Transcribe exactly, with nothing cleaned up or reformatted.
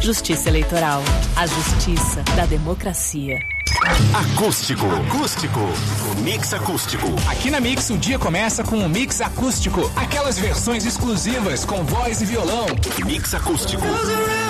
Justiça Eleitoral. A justiça da democracia. Acústico. Acústico. O Mix Acústico. Aqui na Mix o dia começa com o Mix Acústico. Aquelas versões exclusivas com voz e violão. Mix Acústico.